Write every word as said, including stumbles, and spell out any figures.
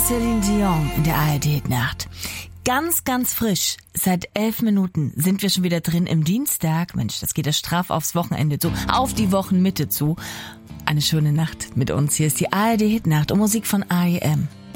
Celine Dion in der A R D-Nacht. Ganz, ganz frisch. Seit elf Minuten sind wir schon wieder drin im Dienstag. Mensch, das geht ja straff aufs Wochenende zu, auf die Wochenmitte zu. Eine schöne Nacht mit uns. Hier ist die A R D-Hitnacht und Musik von A E M.